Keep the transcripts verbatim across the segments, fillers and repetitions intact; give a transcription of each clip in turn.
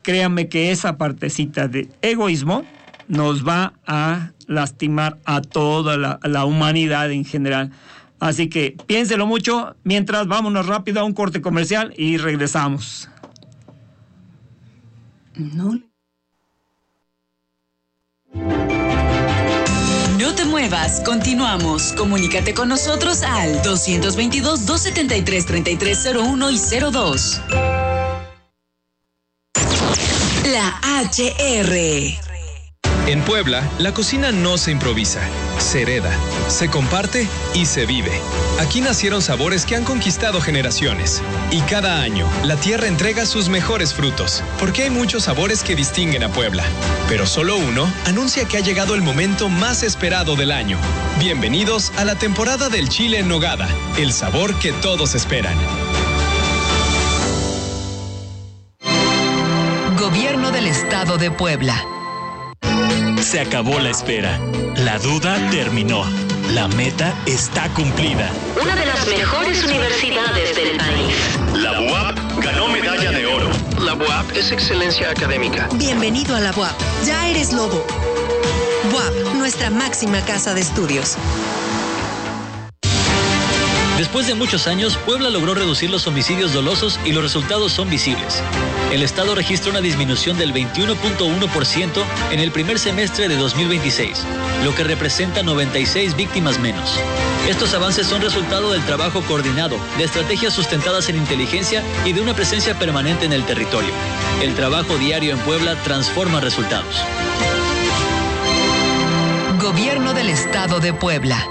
créanme que esa partecita de egoísmo nos va a lastimar a toda la, la humanidad en general. Así que piénselo mucho. Mientras, vámonos rápido a un corte comercial y regresamos. No. No te muevas, continuamos. Comunícate con nosotros al dos veintidós, dos setenta y tres, treinta y tres cero uno y cero dos. La H R. En Puebla, la cocina no se improvisa, se hereda, se comparte y se vive. Aquí nacieron sabores que han conquistado generaciones. Y cada año, la tierra entrega sus mejores frutos, porque hay muchos sabores que distinguen a Puebla. Pero solo uno anuncia que ha llegado el momento más esperado del año. Bienvenidos a la temporada del chile en nogada, el sabor que todos esperan. Gobierno del Estado de Puebla. Se acabó la espera. La duda terminó. La meta está cumplida. Una de las mejores universidades del país. La U A P ganó medalla de oro. La U A P es excelencia académica. Bienvenido a la U A P. Ya eres lobo. U A P, nuestra máxima casa de estudios. Después de muchos años, Puebla logró reducir los homicidios dolosos y los resultados son visibles. El Estado registra una disminución del veintiuno punto uno por ciento en el primer semestre de dos mil veintiséis, lo que representa noventa y seis víctimas menos. Estos avances son resultado del trabajo coordinado, de estrategias sustentadas en inteligencia y de una presencia permanente en el territorio. El trabajo diario en Puebla transforma resultados. Gobierno del Estado de Puebla.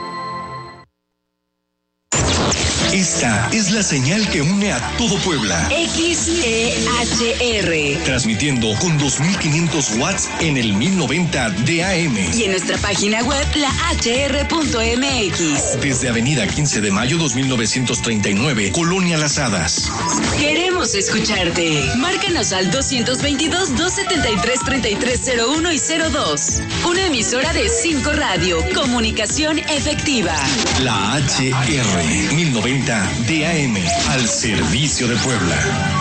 Esta es la señal que une a todo Puebla. X E H R. Transmitiendo con dos mil quinientos watts en el mil noventa de A M. Y en nuestra página web, la H R punto M X. Desde Avenida quince de mayo dos mil novecientos treinta y nueve, Colonia Las Hadas. Queremos escucharte. Márcanos al dos veintidós, dos setenta y tres, treinta y tres cero uno y cero dos. Una emisora de cinco Radio. Comunicación efectiva. La H R mil noventa de A M, al servicio de Puebla.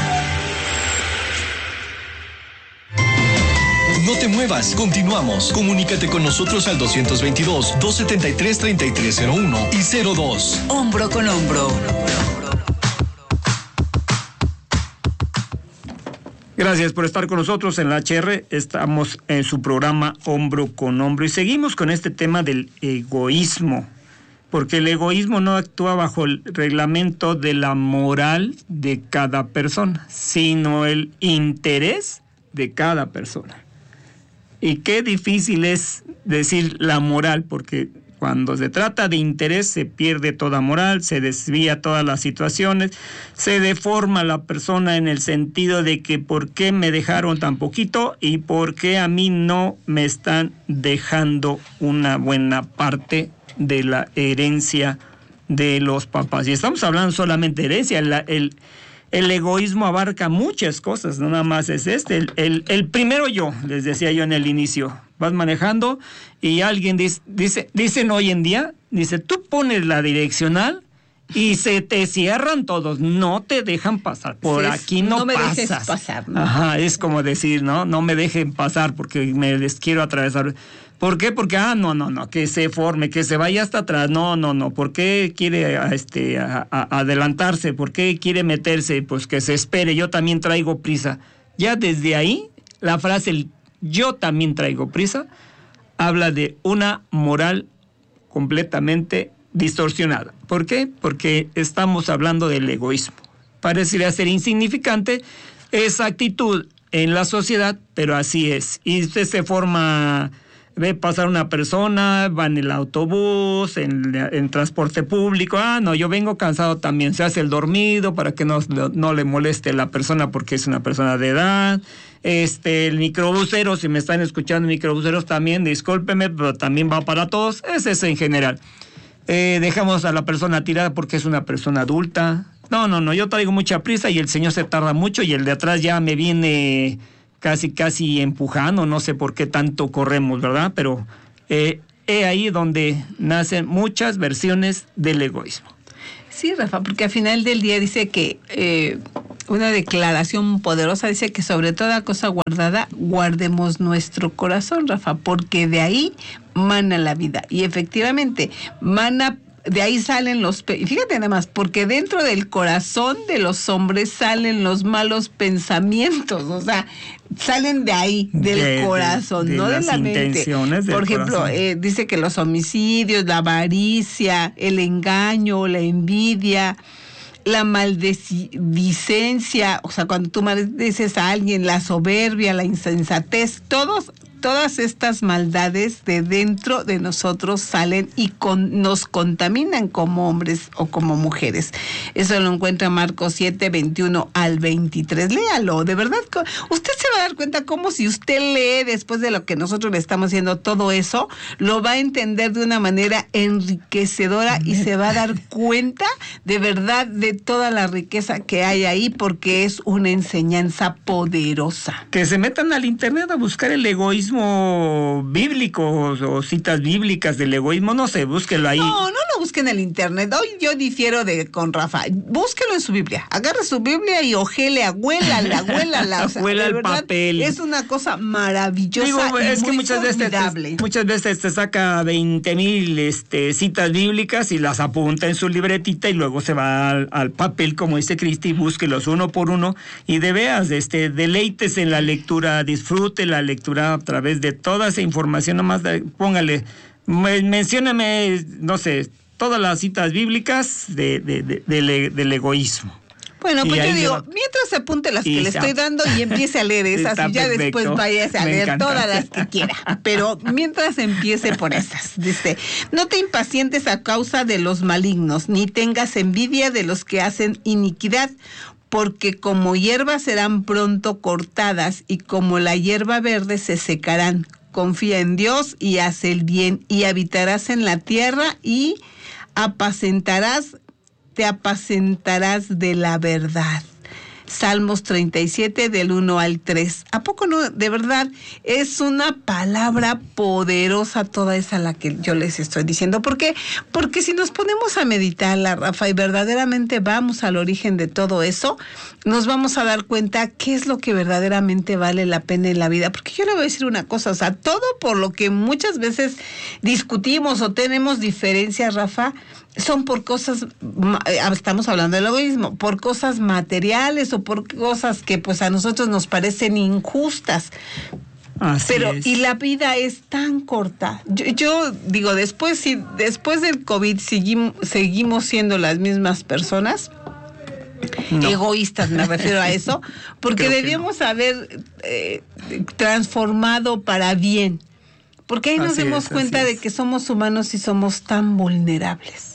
No te muevas, continuamos. Comunícate con nosotros al dos veintidós, dos setenta y tres, treinta y tres cero uno y cero dos. Hombro con hombro. Gracias por estar con nosotros en la H R. Estamos en su programa Hombro con Hombro y seguimos con este tema del egoísmo. Porque el egoísmo no actúa bajo el reglamento de la moral de cada persona, sino el interés de cada persona. Y qué difícil es decir la moral, porque cuando se trata de interés se pierde toda moral, se desvía todas las situaciones, se deforma la persona en el sentido de que por qué me dejaron tan poquito y por qué a mí no me están dejando una buena parte de la herencia de los papás. Y estamos hablando solamente de herencia. El, el, el egoísmo abarca muchas cosas, no nada más es este. El, el, el primero yo, les decía yo en el inicio, vas manejando y alguien dice, dice, dicen hoy en día, dice, tú pones la direccional y se te cierran todos, no te dejan pasar, por sí, aquí no, no me pasas. Dejes pasar, ¿no? Ajá, es como decir, no, no me dejen pasar porque me les quiero atravesar. ¿Por qué? Porque, ah, no, no, no, que se forme, que se vaya hasta atrás, no, no, no, ¿por qué quiere este, a, a, adelantarse? ¿Por qué quiere meterse? Pues que se espere, yo también traigo prisa. Ya desde ahí, la frase, el, yo también traigo prisa, habla de una moral completamente distorsionada. ¿Por qué? Porque estamos hablando del egoísmo. Parecería ser insignificante esa actitud en la sociedad, pero así es. Y usted se forma... ve pasar una persona, va en el autobús, en, en transporte público, ah, no, yo vengo cansado también, se hace el dormido para que no, no le moleste la persona porque es una persona de edad, este, el microbusero, si me están escuchando microbuseros también, discúlpeme, pero también va para todos, ese es en general. Eh, dejamos a la persona tirada porque es una persona adulta, no, no, no, yo traigo mucha prisa y el señor se tarda mucho y el de atrás ya me viene... casi, casi empujando, no sé por qué tanto corremos, ¿verdad? Pero eh, es ahí donde nacen muchas versiones del egoísmo. Sí, Rafa, porque al final del día dice que eh, una declaración poderosa, dice que sobre toda cosa guardada, guardemos nuestro corazón, Rafa, porque de ahí mana la vida. Y efectivamente, mana, de ahí salen los... Pe- y fíjate nada más, porque dentro del corazón de los hombres salen los malos pensamientos, o sea, salen de ahí, del de, corazón, de, de no de la mente. Por ejemplo, eh, dice que los homicidios, la avaricia, el engaño, la envidia, la maldicencia, o sea, cuando tú maldices a alguien, la soberbia, la insensatez, todos... Todas estas maldades de dentro de nosotros salen y con, nos contaminan como hombres o como mujeres. Eso lo encuentra Marcos siete, veintiuno al veintitrés. Léalo, de verdad. Usted se va a dar cuenta cómo si usted lee después de lo que nosotros le estamos haciendo todo eso, lo va a entender de una manera enriquecedora y se va a dar cuenta de verdad de toda la riqueza que hay ahí, porque es una enseñanza poderosa. Que se metan al internet a buscar el egoísmo bíblico o, o citas bíblicas del egoísmo, no sé, búsquelo ahí. No, no lo busquen en el internet. Hoy yo difiero de con Rafa. Búsquelo en su Biblia. Agarre su Biblia y ojele, agüélala, agüélala. O sea, Huela el verdad, papel. Es una cosa maravillosa. Digo, y es muy que muchas veces, te, muchas veces te saca veinte mil este, citas bíblicas y las apunta en su libretita y luego se va al, al papel, como dice Cristi, y búsquelos uno por uno y de veas, este, deleites en la lectura, disfrute la lectura a través de toda esa información, nomás de, póngale, me, mencióname, no sé, todas las citas bíblicas de, de, de, de, de, del egoísmo. Bueno, pues y yo digo, va... mientras se apunte las que le se... estoy dando y empiece a leer esas, y ya perfecto. después vaya a Me leer encanta. todas las que quiera. Pero mientras empiece por esas. Dice, no te impacientes a causa de los malignos, ni tengas envidia de los que hacen iniquidad, porque como hierbas serán pronto cortadas y como la hierba verde se secarán. Confía en Dios y haz el bien y habitarás en la tierra y apacentarás, te apacentarás de la verdad. Salmos treinta y siete del uno al tres. ¿A poco no? De verdad, es una palabra poderosa toda esa la que yo les estoy diciendo. ¿Por qué? Porque si nos ponemos a meditarla, Rafa, y verdaderamente vamos al origen de todo eso, nos vamos a dar cuenta qué es lo que verdaderamente vale la pena en la vida. Porque yo le voy a decir una cosa, o sea, todo por lo que muchas veces discutimos o tenemos diferencias, Rafa, son por cosas, estamos hablando del egoísmo, por cosas materiales o por cosas que pues a nosotros nos parecen injustas. Así Pero es. y la vida es tan corta. Yo, yo digo, después si después del COVID seguimos, seguimos siendo las mismas personas, no. Egoístas me refiero a eso, porque debíamos no. haber eh, transformado para bien. Porque ahí nos así damos es, cuenta de que somos humanos y somos tan vulnerables.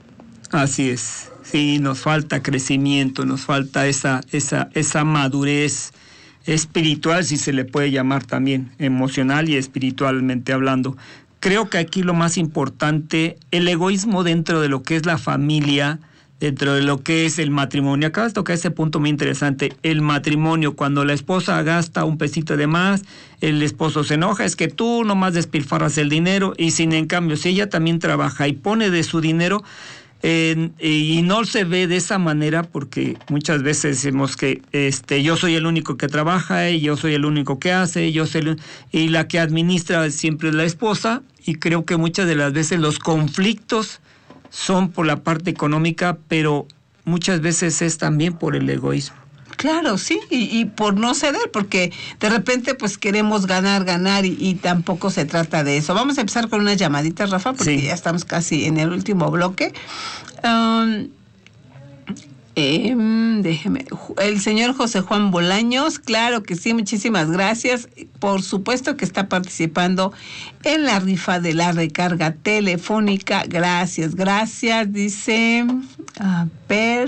Así es, sí, nos falta crecimiento, nos falta esa, esa, esa madurez espiritual, si se le puede llamar también, emocional y espiritualmente hablando. Creo que aquí lo más importante, el egoísmo dentro de lo que es la familia, dentro de lo que es el matrimonio. Acabas de tocar ese punto muy interesante, el matrimonio, cuando la esposa gasta un pesito de más, el esposo se enoja, es que tú nomás despilfarras el dinero, y sin en cambio, si ella también trabaja y pone de su dinero, eh, y no se ve de esa manera, porque muchas veces decimos que este, yo soy el único que trabaja, y yo soy el único que hace, yo soy el, y la que administra siempre es la esposa, y creo que muchas de las veces los conflictos son por la parte económica, pero muchas veces es también por el egoísmo. Claro, sí, y, y por no ceder, porque de repente pues queremos ganar, ganar, y, y tampoco se trata de eso. Vamos a empezar con unas llamaditas, Rafa, porque sí. ya estamos casi en el último bloque. Um, eh, déjeme, el señor José Juan Bolaños, claro que sí, muchísimas gracias. Por supuesto que está participando en la rifa de la recarga telefónica. Gracias, gracias. Dice, a ver,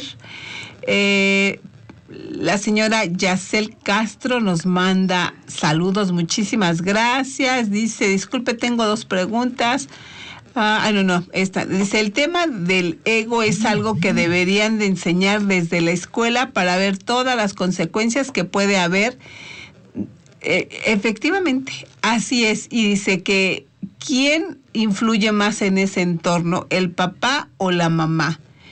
eh, la señora Yacel Castro nos manda saludos, muchísimas gracias. Dice, disculpe, tengo dos preguntas. Ah, no, no, esta. Dice, el tema del ego es algo que deberían de enseñar desde la escuela para ver todas las consecuencias que puede haber. Eh, efectivamente, así es. Y dice que ¿quién influye más en ese entorno, el papá o la mamá?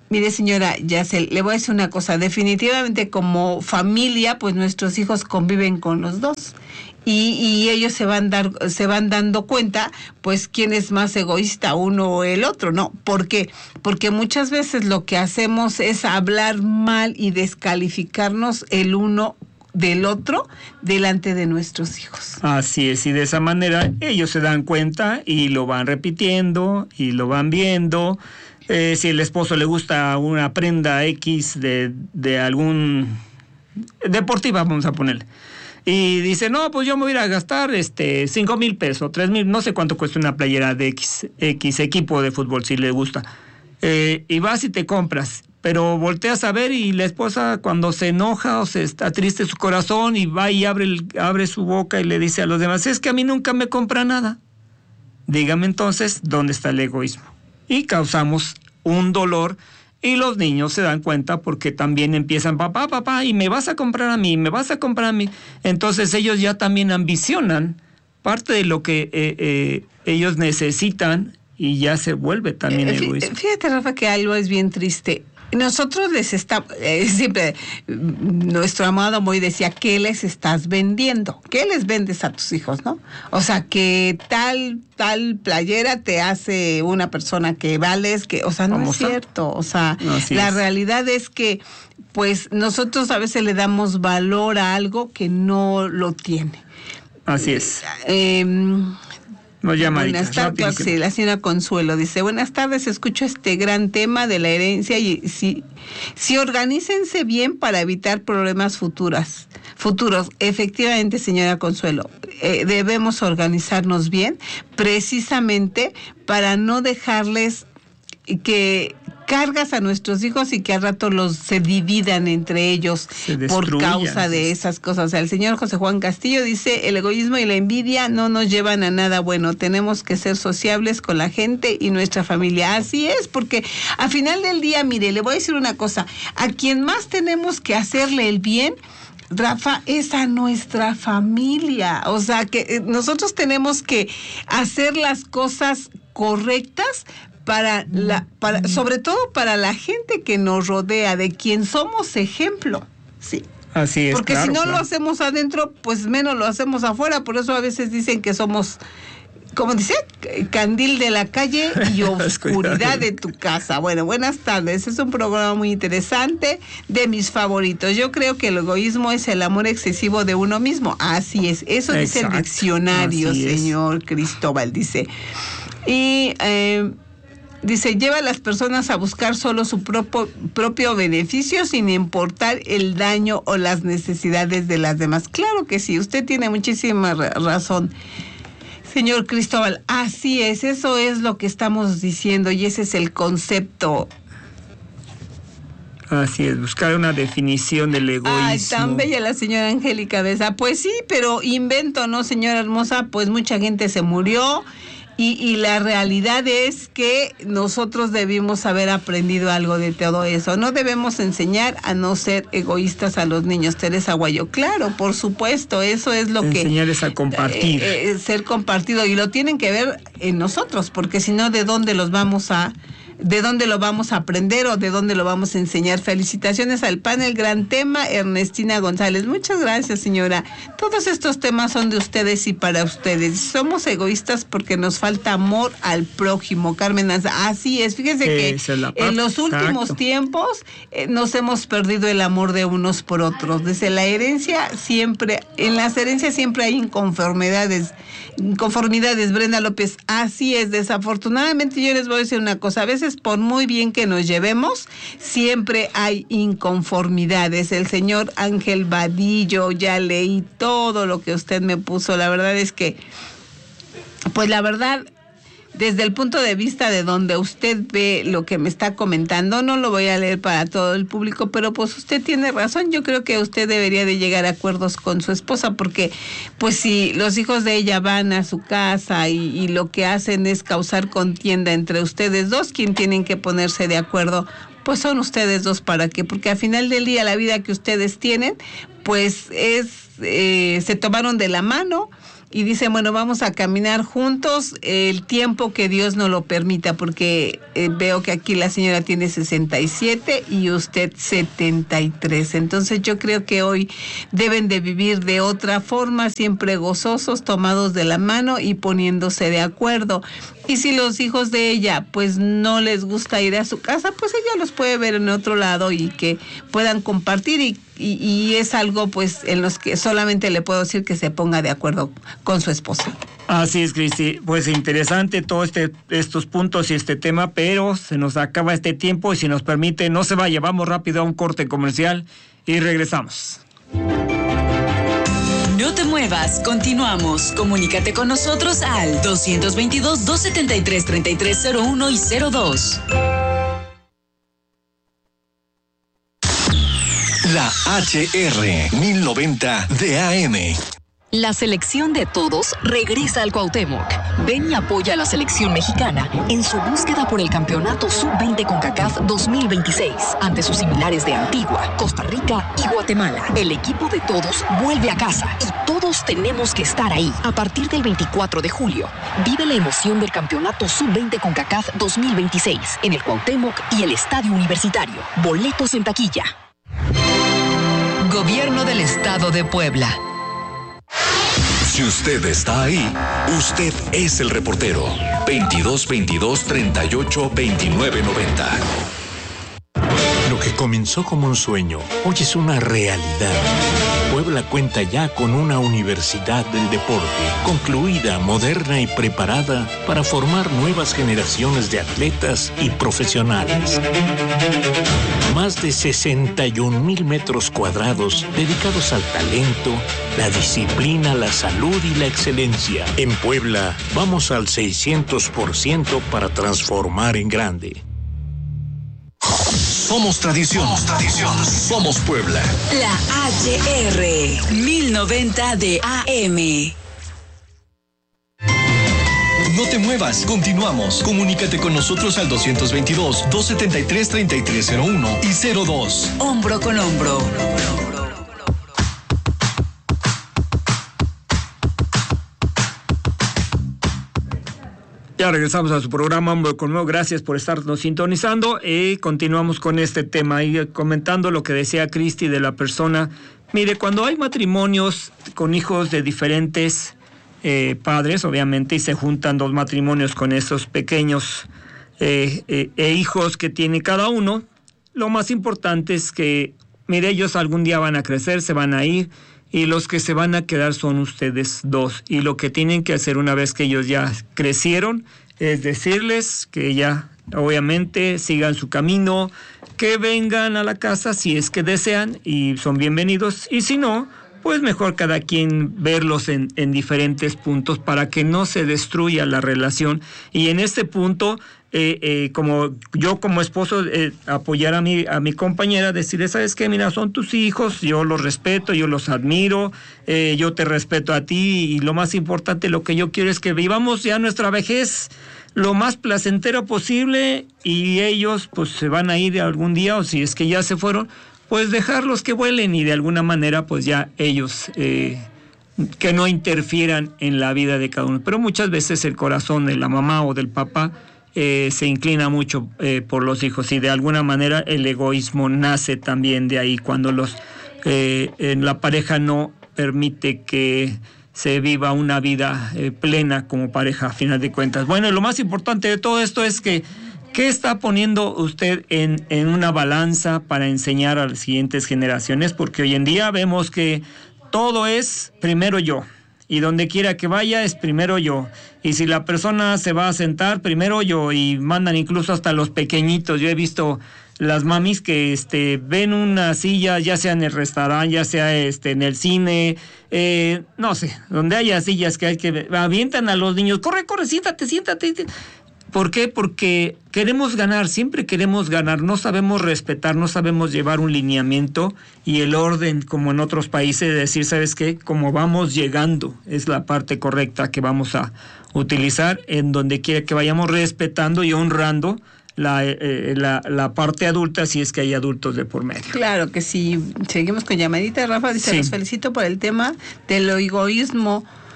Mire, señora Yacel, le voy a decir una cosa. Definitivamente como familia, pues nuestros hijos conviven con los dos. Y, y ellos se van dar, se van dando cuenta, pues, quién es más egoísta, uno o el otro, ¿no? ¿Por qué? Porque muchas veces lo que hacemos es hablar mal y descalificarnos el uno del otro delante de nuestros hijos. Así es, y de esa manera ellos se dan cuenta y lo van repitiendo y lo van viendo. Eh, si el esposo le gusta una prenda X de, de algún deportiva, vamos a ponerle, y dice, no, pues yo me voy a ir a gastar este cinco mil pesos, tres mil, no sé cuánto cuesta una playera de X, X equipo de fútbol, si le gusta. Eh, y vas y te compras, pero volteas a ver y la esposa cuando se enoja o se está triste su corazón y va y abre, el, abre su boca y le dice a los demás, es que a mí nunca me compra nada. Dígame entonces, ¿dónde está el egoísmo? Y causamos un dolor y los niños se dan cuenta porque también empiezan, papá, papá, y me vas a comprar a mí, me vas a comprar a mí. Entonces ellos ya también ambicionan parte de lo que eh, eh, ellos necesitan y ya se vuelve también eh, egoísmo. Fíjate, Rafa, que algo es bien triste. Nosotros les está, eh, siempre, nuestro amado Moy decía, ¿qué les estás vendiendo? ¿Qué les vendes a tus hijos, no? O sea, que tal, tal playera te hace una persona que vales, que, o sea, no es cierto. O sea, no, la es. realidad es que, pues, nosotros a veces le damos valor a algo que no lo tiene. Así es. Eh, Nos llama Buenas tardes, sí, la señora Consuelo dice, buenas tardes, escucho este gran tema de la herencia y si, si organícense bien para evitar problemas futuras, futuros. Efectivamente, señora Consuelo, eh, debemos organizarnos bien precisamente para no dejarles que cargas a nuestros hijos y que al rato los se dividan entre ellos por causa de esas cosas. O sea, el señor José Juan Castillo dice, el egoísmo y la envidia no nos llevan a nada bueno, tenemos que ser sociables con la gente y nuestra familia. Así es, porque al final del día, mire, le voy a decir una cosa, a quien más tenemos que hacerle el bien, Rafa, es a nuestra familia. O sea, que nosotros tenemos que hacer las cosas correctas para la, para, sobre todo para la gente que nos rodea, de quien somos ejemplo, sí. Así es. Porque claro, si no claro. lo hacemos adentro, pues menos lo hacemos afuera. Por eso a veces dicen que somos, como dice, candil de la calle y oscuridad de tu casa. Bueno, buenas tardes. Es un programa muy interesante, de mis favoritos. Yo creo que el egoísmo es el amor excesivo de uno mismo. Así es. Eso Exacto. dice el diccionario, Así señor es. Cristóbal. Dice. Y eh, dice, lleva a las personas a buscar solo su propio, propio beneficio sin importar el daño o las necesidades de las demás. Claro que sí, usted tiene muchísima razón, señor Cristóbal. Así es, eso es lo que estamos diciendo y ese es el concepto. Así es, buscar una definición del egoísmo. Ay, tan bella la señora Angélica Besa. Pues sí, pero invento, ¿no, señora hermosa? Pues mucha gente se murió. Y, y la realidad es que nosotros debimos haber aprendido algo de todo eso. No debemos enseñar a no ser egoístas a los niños. Teresa Guayo, claro, por supuesto, eso es lo que... Enseñarles a compartir. Eh, eh, ser compartido, y lo tienen que ver en nosotros, porque si no, ¿de dónde los vamos a... ¿De dónde lo vamos a aprender o de dónde lo vamos a enseñar? Felicitaciones al panel, gran tema, Ernestina González. Muchas gracias, señora. Todos estos temas son de ustedes y para ustedes. Somos egoístas porque nos falta amor al prójimo. Carmen Nanza, así es. Fíjese que en los últimos Exacto. tiempos eh, nos hemos perdido el amor de unos por otros. Desde la herencia siempre, en las herencias siempre hay inconformidades. Inconformidades, Brenda López. Así es, desafortunadamente yo les voy a decir una cosa, a veces por muy bien que nos llevemos, siempre hay inconformidades. El señor Ángel Vadillo, ya leí todo lo que usted me puso, la verdad es que, pues la verdad, desde el punto de vista de donde usted ve lo que me está comentando, no lo voy a leer para todo el público, pero pues usted tiene razón. Yo creo que usted debería de llegar a acuerdos con su esposa, porque pues si los hijos de ella van a su casa y, y lo que hacen es causar contienda entre ustedes dos, quien tienen que ponerse de acuerdo, pues son ustedes dos. ¿Para qué? Porque al final del día la vida que ustedes tienen, pues es, eh, se tomaron de la mano y dicen, bueno, vamos a caminar juntos el tiempo que Dios nos lo permita, porque eh, veo que aquí la señora tiene sesenta y siete y usted setenta y tres. Entonces yo creo que hoy deben de vivir de otra forma, siempre gozosos, tomados de la mano y poniéndose de acuerdo. Y si los hijos de ella pues no les gusta ir a su casa, pues ella los puede ver en otro lado y que puedan compartir y, y, y es algo pues en los que solamente le puedo decir que se ponga de acuerdo con su esposa. Así es, Cristi. Pues interesante todos este, estos puntos y este tema, pero se nos acaba este tiempo y si nos permite, no se vaya, vamos rápido a un corte comercial y regresamos. No te muevas, continuamos. Comunícate con nosotros al dos veintidós, dos setenta y tres, treinta y tres cero uno y cero dos. La H R mil noventa de A M. La selección de todos regresa al Cuauhtémoc. Ven y apoya a la selección mexicana en su búsqueda por el campeonato sub veinte CONCACAF dos mil veintiséis ante sus similares de Antigua, Costa Rica y Guatemala. El equipo de todos vuelve a casa y todos tenemos que estar ahí. A partir del veinticuatro de julio, vive la emoción del campeonato sub veinte CONCACAF dos mil veintiséis en el Cuauhtémoc y el Estadio Universitario. Boletos en taquilla. Gobierno del Estado de Puebla. Si usted está ahí, usted es el reportero. veintidós veintidós, treinta y ocho, veintinueve noventa. Lo que comenzó como un sueño, hoy es una realidad. Puebla cuenta ya con una universidad del deporte, concluida, moderna y preparada para formar nuevas generaciones de atletas y profesionales. Más de sesenta y un mil metros cuadrados dedicados al talento, la disciplina, la salud y la excelencia. En Puebla, vamos al seiscientos por ciento para transformar en grande. Somos tradición. Somos tradición. Somos Puebla. La H R mil noventa de A M. No te muevas, continuamos. Comunícate con nosotros al dos veintidós, dos setenta y tres, treinta y tres cero uno y cero dos. Hombro con hombro. Ya regresamos a su programa Hombro con Hombro. Gracias por estarnos sintonizando y continuamos con este tema y comentando lo que decía Cristi de la persona. Mire, cuando hay matrimonios con hijos de diferentes eh, padres, obviamente, y se juntan dos matrimonios con esos pequeños eh, eh, e hijos que tiene cada uno, lo más importante es que, mire, ellos algún día van a crecer, se van a ir, y los que se van a quedar son ustedes dos. Y lo que tienen que hacer una vez que ellos ya crecieron es decirles que ya, obviamente, sigan su camino, que vengan a la casa si es que desean y son bienvenidos. Y si no, pues mejor cada quien verlos en, en diferentes puntos para que no se destruya la relación. Y en este punto, eh, eh, como yo como esposo, eh, apoyar a mi, a mi compañera, decirle, ¿sabes qué? Mira, son tus hijos, yo los respeto, yo los admiro, eh, yo te respeto a ti y lo más importante, lo que yo quiero es que vivamos ya nuestra vejez lo más placentero posible y ellos pues se van a ir algún día o si es que ya se fueron, pues dejarlos que vuelen y de alguna manera pues ya ellos eh, que no interfieran en la vida de cada uno. Pero muchas veces el corazón de la mamá o del papá eh, se inclina mucho eh, por los hijos y de alguna manera el egoísmo nace también de ahí cuando los eh, en la pareja no permite que se viva una vida eh, plena como pareja a final de cuentas. Bueno, lo más importante de todo esto es que ¿qué está poniendo usted en, en una balanza para enseñar a las siguientes generaciones? Porque hoy en día vemos que todo es primero yo. Y donde quiera que vaya es primero yo. Y si la persona se va a sentar, primero yo. Y mandan incluso hasta los pequeñitos. Yo he visto las mamis que este, ven una silla, ya sea en el restaurante, ya sea este, en el cine, eh, no sé, donde haya sillas que hay que... avientan a los niños, corre, corre, siéntate, siéntate. ¿Por qué? Porque queremos ganar, siempre queremos ganar, no sabemos respetar, no sabemos llevar un lineamiento y el orden, como en otros países, de decir, ¿sabes qué? Como vamos llegando, es la parte correcta que vamos a utilizar en donde quiera que vayamos respetando y honrando la, eh, la, la parte adulta, si es que hay adultos de por medio. Claro que sí. Seguimos con llamadita. Rafa dice, sí. Los felicito por el tema del egoísmo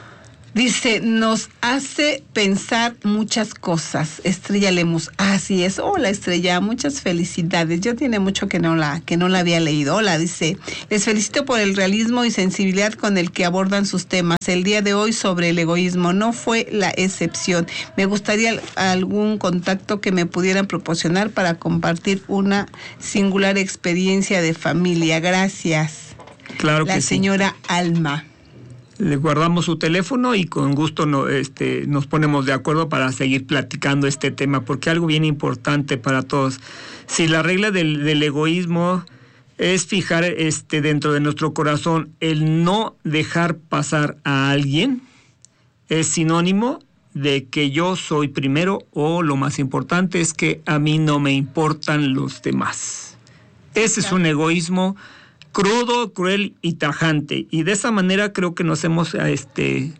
Dice, nos hace pensar muchas cosas. Estrella Lemus, así es. Hola, Estrella, muchas felicidades. Yo tiene mucho que no la que no la había leído. Hola, dice, les felicito por el realismo y sensibilidad con el que abordan sus temas. El día de hoy sobre el egoísmo no fue la excepción. Me gustaría algún contacto que me pudieran proporcionar para compartir una singular experiencia de familia. Gracias. Claro que sí. La señora Alma. Le guardamos su teléfono y con gusto no, este, nos ponemos de acuerdo para seguir platicando este tema, porque algo bien importante para todos. Si la regla del, del egoísmo es fijar este, dentro de nuestro corazón el no dejar pasar a alguien, es sinónimo de que yo soy primero, o lo más importante es que a mí no me importan los demás. Ese es un egoísmo crudo, cruel y tajante, y de esa manera creo que nos hemos este, eh,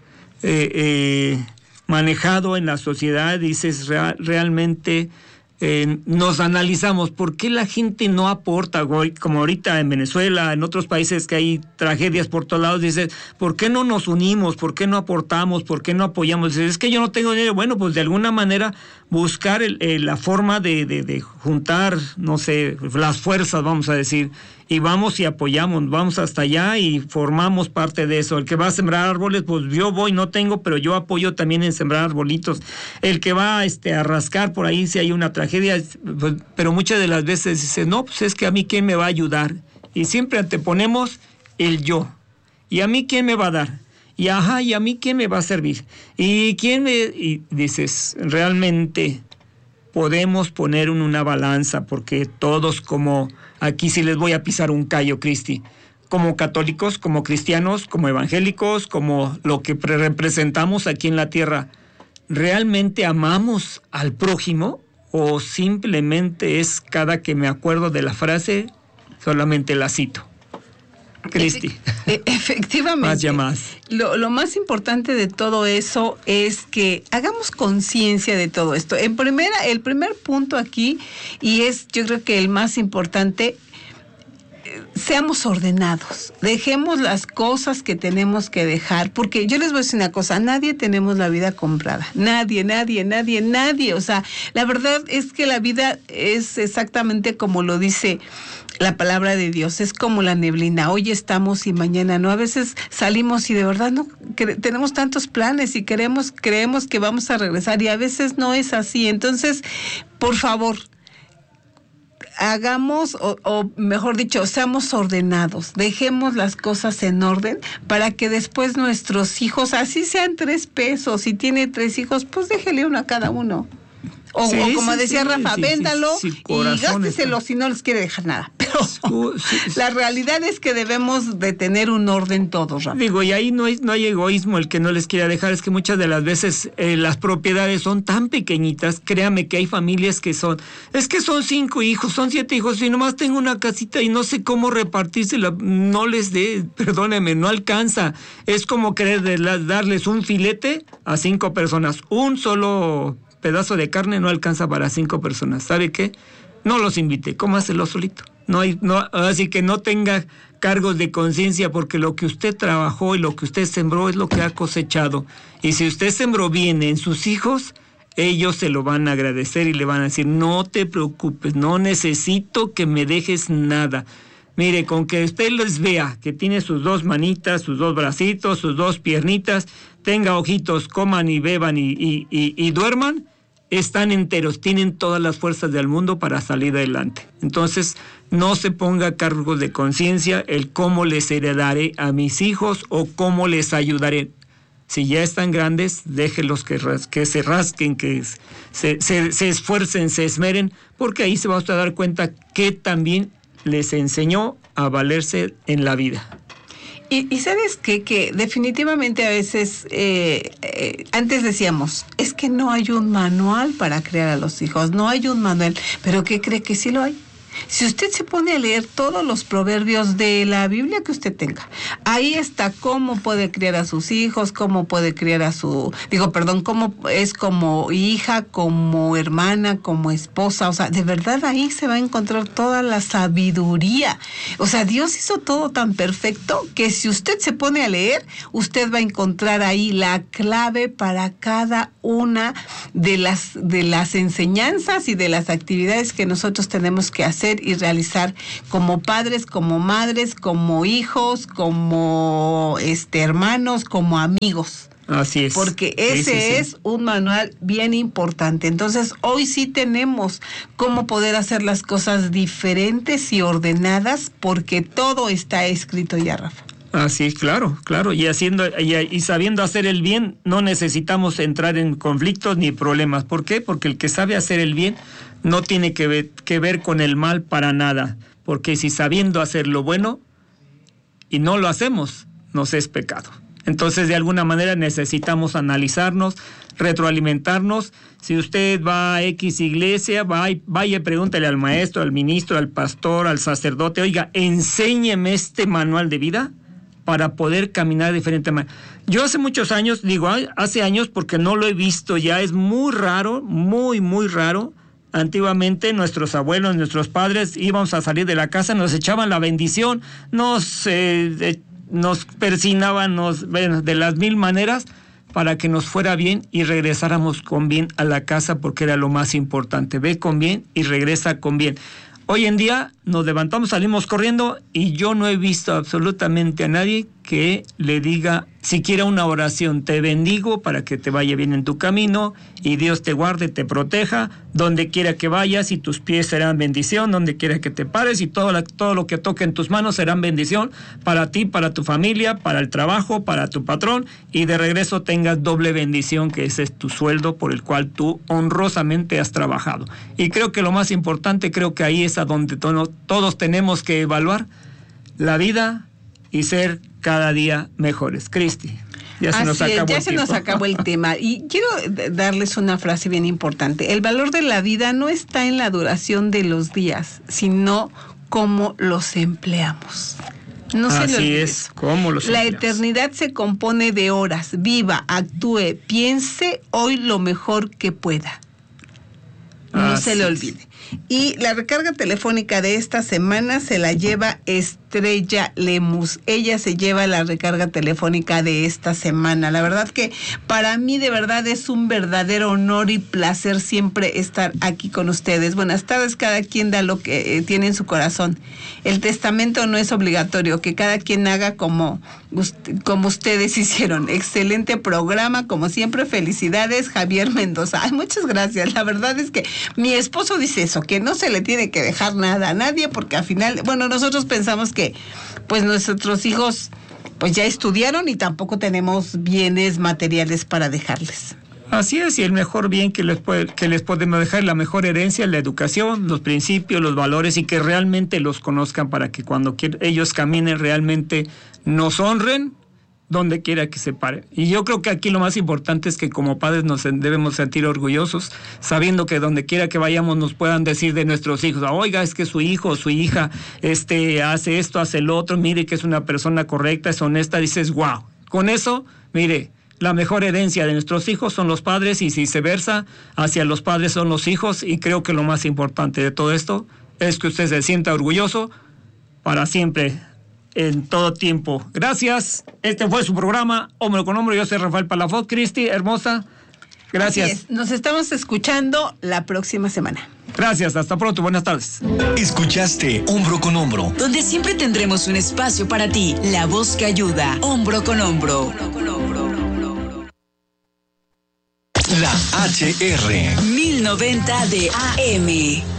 eh, manejado en la sociedad. Dices, real, realmente eh, nos analizamos por qué la gente no aporta, como ahorita en Venezuela, en otros países que hay tragedias por todos lados. Dices, ¿por qué no nos unimos? ¿Por qué no aportamos? ¿Por qué no apoyamos? Dices, es que yo no tengo dinero. Bueno, pues de alguna manera buscar el, el, la forma de, de, de juntar, no sé, las fuerzas, vamos a decir, y vamos y apoyamos, vamos hasta allá y formamos parte de eso. El que va a sembrar árboles, pues yo voy, no tengo, pero yo apoyo también en sembrar arbolitos. El que va este, a rascar por ahí si hay una tragedia, pues, pero muchas de las veces dice, no, pues es que a mí quién me va a ayudar. Y siempre anteponemos el yo. ¿Y a mí quién me va a dar? Y ajá, ¿y a mí quién me va a servir? ¿Y quién me...? Y dices, realmente podemos poner en una balanza, porque todos como... Aquí sí les voy a pisar un callo, Cristi. Como católicos, como cristianos, como evangélicos, como lo que representamos aquí en la tierra, ¿realmente amamos al prójimo? ¿O simplemente es cada que me acuerdo de la frase, solamente la cito? Cristi. E- efectivamente. Más llamadas. Lo, lo más importante de todo eso es que hagamos conciencia de todo esto. En primera, el primer punto aquí, y es yo creo que el más importante, eh, seamos ordenados. Dejemos las cosas que tenemos que dejar, porque yo les voy a decir una cosa, nadie tenemos la vida comprada. Nadie, nadie, nadie, nadie. O sea, la verdad es que la vida es exactamente como lo dice la palabra de Dios, es como la neblina, hoy estamos y mañana no. A veces salimos y de verdad no cre- tenemos tantos planes y queremos, creemos que vamos a regresar y a veces no es así. Entonces, por favor, hagamos, o, o mejor dicho, seamos ordenados, dejemos las cosas en orden para que después nuestros hijos, así sean tres pesos, si tiene tres hijos, pues déjele uno a cada uno. O, sí, o como sí, decía sí, Rafa, sí, véndalo sí, sí, y gásteselo si no les quiere dejar nada. Pero sí, sí. La realidad es que debemos de tener un orden todos, Rafa. Digo, y ahí no hay, no hay egoísmo el que no les quiera dejar. Es que muchas de las veces eh, las propiedades son tan pequeñitas. Créame que hay familias que son, es que son cinco hijos, son siete hijos y nomás tengo una casita y no sé cómo repartírsela. No les dé, perdóneme, no alcanza. Es como querer de las, darles un filete a cinco personas. Un solo pedazo de carne no alcanza para cinco personas. ¿Sabe qué? No los invite, cómaselo solito. No hay, no, así que no tenga cargos de conciencia, porque lo que usted trabajó y lo que usted sembró es lo que ha cosechado. Y si usted sembró bien en sus hijos, ellos se lo van a agradecer y le van a decir, no te preocupes, no necesito que me dejes nada. Mire, con que usted les vea que tiene sus dos manitas, sus dos bracitos, sus dos piernitas, tenga ojitos, coman y beban y, y, y, y duerman, están enteros, tienen todas las fuerzas del mundo para salir adelante. Entonces, no se ponga cargos de conciencia el cómo les heredaré a mis hijos o cómo les ayudaré. Si ya están grandes, déjenlos que, que se rasquen, que se, se, se esfuercen, se esmeren, porque ahí se va usted a dar cuenta que también les enseñó a valerse en la vida. Y, y ¿sabes qué? Que definitivamente a veces, eh, eh, antes decíamos, es que no hay un manual para criar a los hijos, no hay un manual, pero ¿qué cree que sí lo hay? Si usted se pone a leer todos los proverbios de la Biblia que usted tenga, ahí está cómo puede criar a sus hijos, cómo puede criar a su, digo, perdón, cómo es como hija, como hermana, como esposa. O sea, de verdad ahí se va a encontrar toda la sabiduría. O sea, Dios hizo todo tan perfecto que si usted se pone a leer, usted va a encontrar ahí la clave para cada una de las, de las enseñanzas y de las actividades que nosotros tenemos que hacer y realizar como padres, como madres, como hijos, como este hermanos, como amigos. Así es. Porque ese sí, sí, sí. es un manual bien importante. Entonces, hoy sí tenemos cómo poder hacer las cosas diferentes y ordenadas, porque todo está escrito ya, Rafa. Así, claro, claro, y haciendo y, y sabiendo hacer el bien, no necesitamos entrar en conflictos ni problemas. ¿Por qué? Porque el que sabe hacer el bien no tiene que ver, que ver con el mal para nada, porque si sabiendo hacer lo bueno y no lo hacemos, nos es pecado. Entonces, de alguna manera necesitamos analizarnos, retroalimentarnos. Si usted va a X iglesia, vaya, vaya, pregúntale al maestro, al ministro, al pastor, al sacerdote, oiga, enséñeme este manual de vida para poder caminar de diferente manera. Yo hace muchos años, digo, hace años porque no lo he visto ya, es muy raro, muy, muy raro. Antiguamente nuestros abuelos, nuestros padres íbamos a salir de la casa, nos echaban la bendición, nos, eh, nos persinaban, nos, bueno, de las mil maneras para que nos fuera bien y regresáramos con bien a la casa, porque era lo más importante. Ve con bien y regresa con bien. Hoy en día nos levantamos, salimos corriendo y yo no he visto absolutamente a nadie que le diga siquiera una oración: te bendigo para que te vaya bien en tu camino y Dios te guarde, te proteja, donde quiera que vayas y tus pies serán bendición, donde quiera que te pares y todo, la, todo lo que toque en tus manos serán bendición para ti, para tu familia, para el trabajo, para tu patrón, y de regreso tengas doble bendición, que ese es tu sueldo por el cual tú honrosamente has trabajado. Y creo que lo más importante, creo que ahí es a donde to- todos tenemos que evaluar la vida y ser cada día mejores. Cristi, ya se nos acabó ya el se tiempo. nos acabó el tema. Y quiero darles una frase bien importante. El valor de la vida no está en la duración de los días, sino cómo los empleamos. No se lo Así olvide. es, cómo los La empleamos. eternidad se compone de horas. Viva, actúe, piense hoy lo mejor que pueda. No Así se le es. olvide. Y la recarga telefónica de esta semana se la lleva Estrella Lemus. Ella se lleva la recarga telefónica de esta semana. La verdad que para mí de verdad es un verdadero honor y placer siempre estar aquí con ustedes. Buenas tardes, cada quien da lo que eh, tiene en su corazón. El testamento no es obligatorio, que cada quien haga como, como ustedes hicieron. Excelente programa, como siempre, felicidades, Javier Mendoza. Ay, muchas gracias. La verdad es que mi esposo dice eso, que no se le tiene que dejar nada a nadie, porque al final, bueno, nosotros pensamos que pues nuestros hijos pues ya estudiaron y tampoco tenemos bienes materiales para dejarles. Así es, y el mejor bien que les, puede, que les podemos dejar, la mejor herencia, la educación, los principios, los valores, y que realmente los conozcan para que cuando ellos caminen realmente nos honren donde quiera que se paren. Y yo creo que aquí lo más importante es que como padres nos debemos sentir orgullosos, sabiendo que donde quiera que vayamos nos puedan decir de nuestros hijos: oiga, es que su hijo o su hija este, hace esto, hace lo otro, mire que es una persona correcta, es honesta. Dices, wow, con eso, mire, la mejor herencia de nuestros hijos son los padres, y viceversa, hacia los padres son los hijos. Y creo que lo más importante de todo esto es que usted se sienta orgulloso para siempre, en todo tiempo. Gracias. Este fue su programa Hombro con Hombro. Yo soy Rafael Palafox. Cristi, hermosa, gracias. Nos estamos escuchando la próxima semana. Gracias, hasta pronto, buenas tardes. Escuchaste Hombro con Hombro, donde siempre tendremos un espacio para ti, la voz que ayuda. Hombro con Hombro. La H R mil noventa de A M.